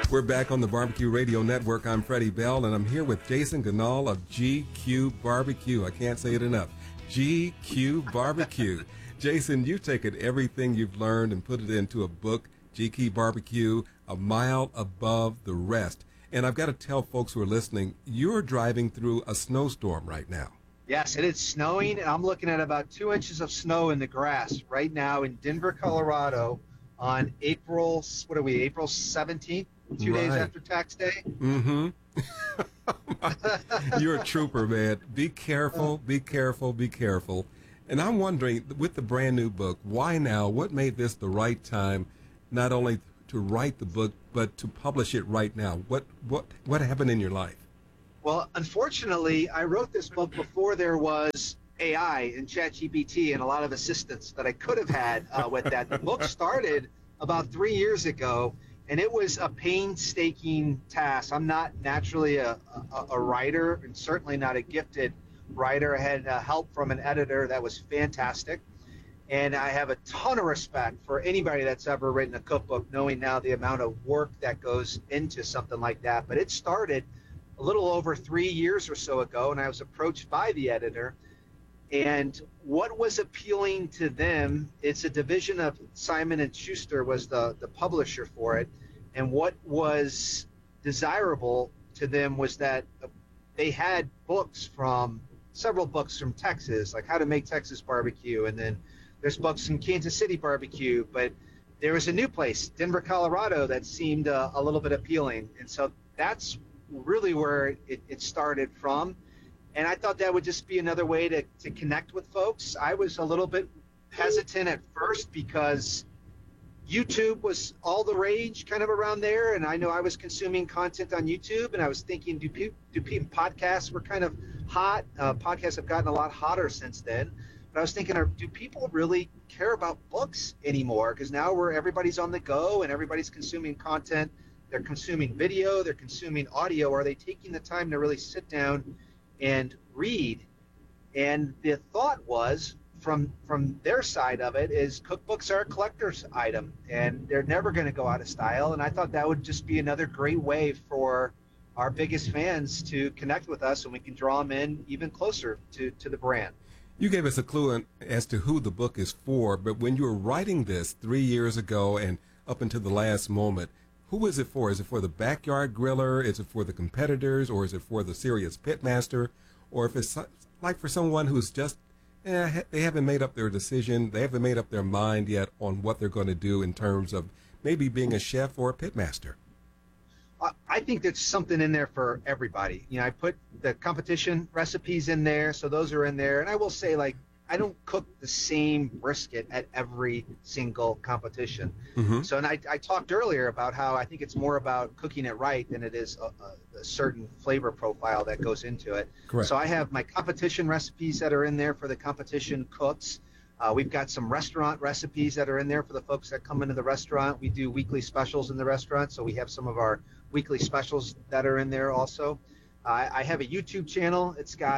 We're back on the Barbecue Radio Network. I'm Freddie Bell, and I'm here with Jason Ganal of GQ Barbecue. I can't say it enough. GQ Barbecue. Jason, you've taken everything you've learned and put it into a book, GQ Barbecue, A Mile Above the Rest. And I've got to tell folks who are listening, you're driving through a snowstorm right now. Yes, it is snowing, and I'm looking at about 2 inches of snow in the grass right now in Denver, Colorado on April 17th, 2 days after tax day. Mm-hmm. You're a trooper, man. Be careful, be careful, be careful. And I'm wondering, with the brand new book, why now? What made this the right time, not only to write the book, but to publish it right now? What happened in your life? Well, unfortunately, I wrote this book before there was AI and ChatGPT and a lot of assistance that I could have had with that. The book started about 3 years ago, and it was a painstaking task. I'm not naturally a writer, and certainly not a gifted writer. I had help from an editor that was fantastic. And I have a ton of respect for anybody that's ever written a cookbook, knowing now the amount of work that goes into something like that. But it started a little over 3 years or so ago, and I was approached by the editor. And what was appealing to them, it's a division of Simon & Schuster was the publisher for it. And what was desirable to them was that they had several books from Texas, like How to Make Texas Barbecue, and then there's books from Kansas City Barbecue, but there was a new place, Denver, Colorado, that seemed a little bit appealing. And so that's really where it started from. And I thought that would just be another way to connect with folks. I was a little bit hesitant at first because YouTube was all the rage kind of around there. And I know I was consuming content on YouTube, and I was thinking, do podcasts were kind of hot. Podcasts have gotten a lot hotter since then. But I was thinking, do people really care about books anymore? Because now everybody's on the go and everybody's consuming content. They're consuming video, they're consuming audio. Are they taking the time to really sit down and read? And the thought was, from their side of it, is cookbooks are a collector's item and they're never going to go out of style. And I thought that would just be another great way for our biggest fans to connect with us, and we can draw them in even closer to the brand. You gave us a clue as to who the book is for, but when you were writing this 3 years ago and up until the last moment, who is it for? Is it for the backyard griller? Is it for the competitors? Or is it for the serious pitmaster? Or if it's like for someone who's just, they haven't made up their decision, they haven't made up their mind yet on what they're going to do in terms of maybe being a chef or a pitmaster? I think there's something in there for everybody. You know, I put the competition recipes in there, so those are in there. And I will say, like, I don't cook the same brisket at every single competition. Mm-hmm. So, and I talked earlier about how I think it's more about cooking it right than it is a certain flavor profile that goes into it. Correct. So I have my competition recipes that are in there for the competition cooks. We've got some restaurant recipes that are in there for the folks that come into the restaurant. We do weekly specials in the restaurant, so we have some of our weekly specials that are in there also. I have a YouTube channel. It's got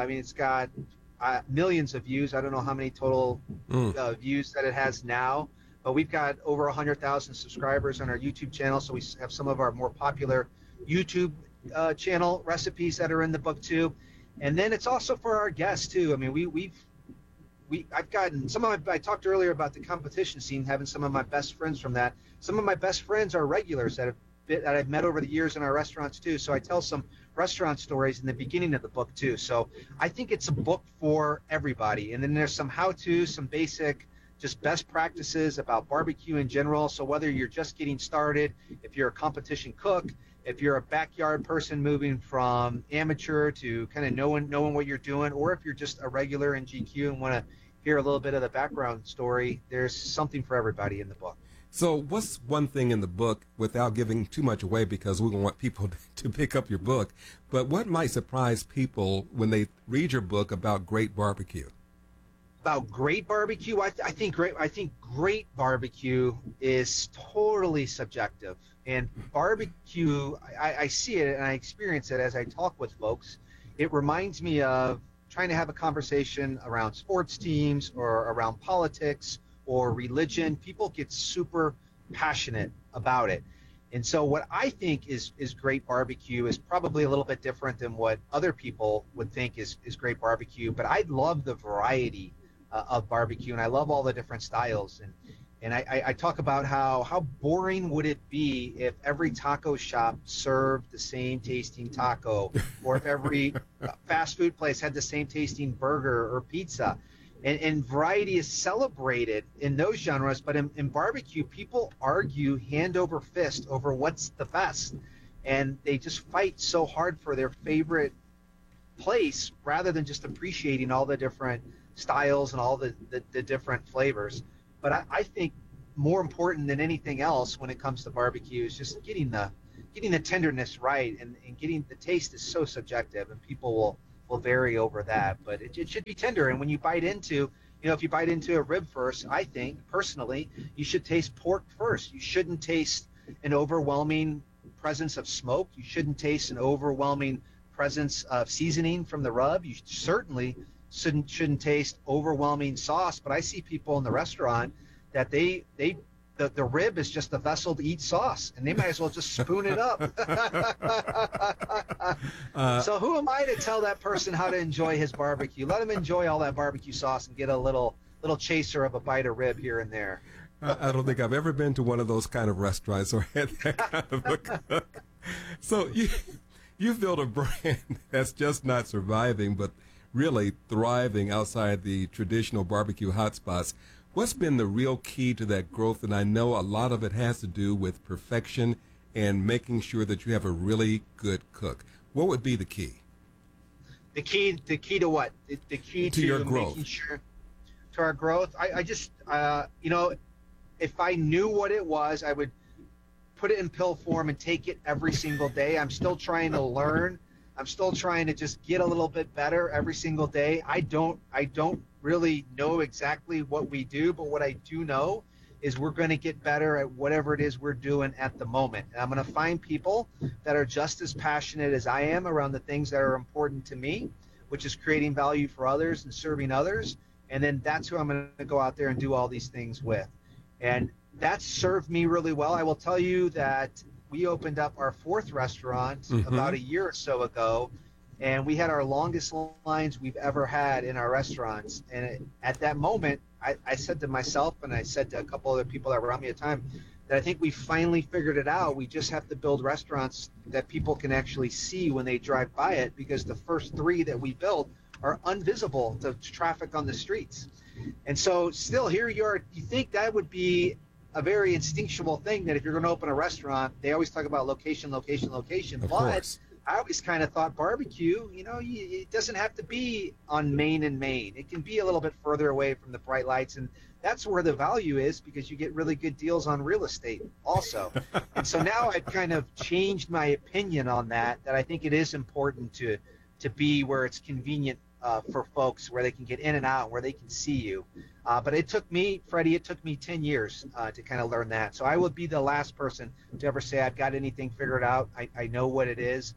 millions of views. I don't know how many total views that it has now, but we've got over 100,000 subscribers on our YouTube channel. So we have some of our more popular YouTube channel recipes that are in the book too. And then it's also for our guests too. I mean, I've gotten I talked earlier about the competition scene, having some of my best friends from that. Some of my best friends are regulars that I've met over the years in our restaurants too. So I tell some restaurant stories in the beginning of the book too. So I think it's a book for everybody. And then there's some how-to, some basic, just best practices about barbecue in general. So whether you're just getting started, if you're a competition cook, if you're a backyard person moving from amateur to kind of knowing what you're doing, or if you're just a regular in GQ and want to hear a little bit of the background story, there's something for everybody in the book. So what's one thing in the book, without giving too much away because we want people to pick up your book, but what might surprise people when they read your book about great barbecue? About great barbecue, I think great barbecue is totally subjective. And barbecue, I see it and I experience it as I talk with folks. It reminds me of trying to have a conversation around sports teams or around politics or religion. People get super passionate about it. And so what I think is great barbecue is probably a little bit different than what other people would think is great barbecue. But I love the variety of barbecue, and I love all the different styles. And I talk about how boring would it be if every taco shop served the same tasting taco, or if every fast food place had the same tasting burger or pizza. And variety is celebrated in those genres, but in barbecue, people argue hand over fist over what's the best. And they just fight so hard for their favorite place rather than just appreciating all the different styles and all the different flavors. But I think more important than anything else when it comes to barbecue is just getting the tenderness right, and getting the taste is so subjective, and people will vary over that, but it should be tender. And when you bite into, if you bite into a rib first, I think personally you should taste pork first. You shouldn't taste an overwhelming presence of smoke. You shouldn't taste an overwhelming presence of seasoning from the rub. You certainly shouldn't taste overwhelming sauce. But I see people in the restaurant that the rib is just a vessel to eat sauce, and they might as well just spoon it up. So who am I to tell that person how to enjoy his barbecue? Let him enjoy all that barbecue sauce and get a little chaser of a bite of rib here and there. I don't think I've ever been to one of those kind of restaurants or had that kind of a cook. So you've built a brand that's just not surviving, but really thriving outside the traditional barbecue hotspots. What's been the real key to that growth? And I know a lot of it has to do with perfection and making sure that you have a really good cook. What would be the key? The key to what? The key to your growth. Making sure to our growth. I just, if I knew what it was, I would put it in pill form and take it every single day. I'm still trying to learn. I'm still trying to just get a little bit better every single day. I don't really know exactly what we do, but what I do know is we're going to get better at whatever it is we're doing at the moment. And I'm going to find people that are just as passionate as I am around the things that are important to me, which is creating value for others and serving others. And then that's who I'm going to go out there and do all these things with. And that's served me really well. I will tell you that we opened up our 4th restaurant about a year or so ago, and we had our longest lines we've ever had in our restaurants. And at that moment, I said to myself, and I said to a couple other people that were around me at the time, that I think we finally figured it out. We just have to build restaurants that people can actually see when they drive by it, because the first 3 that we built are invisible to traffic on the streets. And so still here you are, you think that would be a very instinctual thing, that if you're going to open a restaurant, they always talk about location. Of but course. I always kind of thought barbecue, it doesn't have to be on Main and Main. It can be a little bit further away from the bright lights, and that's where the value is, because you get really good deals on real estate also. And so now I've kind of changed my opinion on that I think it is important to be where it's convenient for folks, where they can get in and out, where they can see you. But it took me, Freddie, 10 years to kind of learn that. So I would be the last person to ever say I've got anything figured out. I know what it is.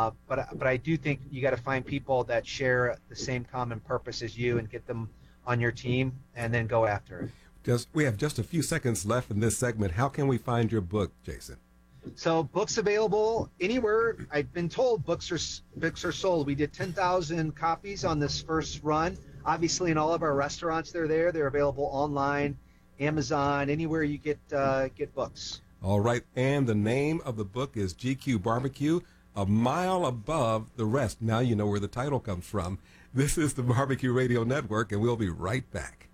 But I do think you got to find people that share the same common purpose as you and get them on your team, and then go after it. We have just a few seconds left in this segment. How can we find your book, Jason? So books available anywhere. I've been told books are sold. We did 10,000 copies on this first run. Obviously, in all of our restaurants, they're there. They're available online, Amazon, anywhere you get books. All right. And the name of the book is GQ Barbecue, a mile above the rest. Now you know where the title comes from. This is the Barbecue Radio Network, and we'll be right back.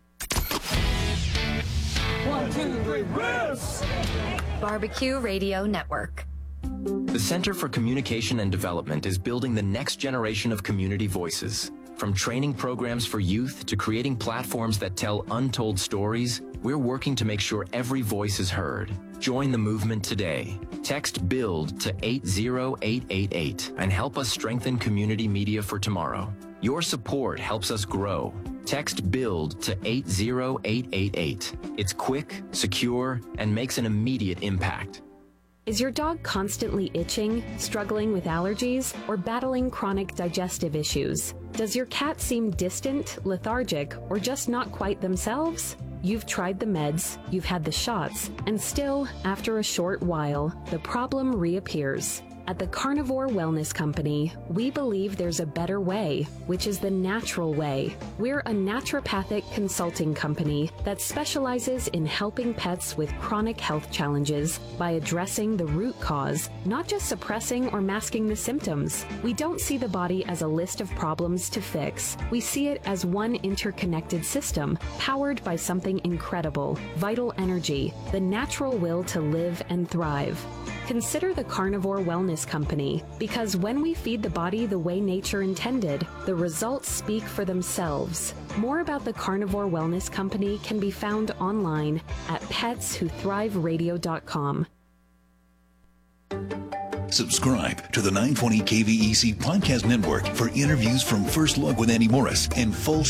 1, 2, 3, ribs! Barbecue Radio Network. The Center for Communication and Development is building the next generation of community voices. From training programs for youth to creating platforms that tell untold stories, we're working to make sure every voice is heard. Join the movement today. Text BUILD to 80888 and help us strengthen community media for tomorrow. Your support helps us grow. Text BUILD to 80888. It's quick, secure, and makes an immediate impact. Is your dog constantly itching, struggling with allergies, or battling chronic digestive issues? Does your cat seem distant, lethargic, or just not quite themselves? You've tried the meds, you've had the shots, and still, after a short while, the problem reappears. At the Carnivore Wellness Company, we believe there's a better way, which is the natural way. We're a naturopathic consulting company that specializes in helping pets with chronic health challenges by addressing the root cause, not just suppressing or masking the symptoms. We don't see the body as a list of problems to fix. We see it as one interconnected system, powered by something incredible, vital energy, the natural will to live and thrive. Consider the Carnivore Wellness Company, because when we feed the body the way nature intended, the results speak for themselves. More about the Carnivore Wellness Company can be found online at petshothriveradio.com. Subscribe to the 920 KVEC Podcast Network for interviews from First Look with Andy Morris and full